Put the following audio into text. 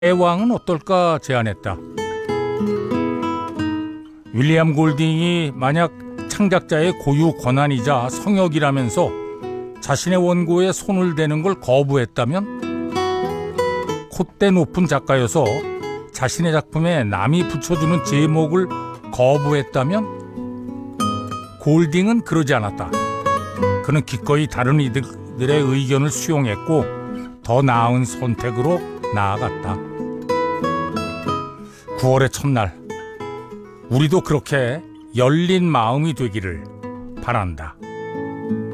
대왕은 어떨까 제안했다. 윌리엄 골딩이 만약 창작자의 고유 권한이자 성역이라면서 자신의 원고에 손을 대는 걸 거부했다면, 콧대 높은 작가여서 자신의 작품에 남이 붙여주는 제목을 거부했다면, 골딩은 그러지 않았다. 그는 기꺼이 다른 이들의 의견을 수용했고 더 나은 선택으로 나아갔다. 9월의 첫날, 우리도 그렇게 열린 마음이 되기를 바란다.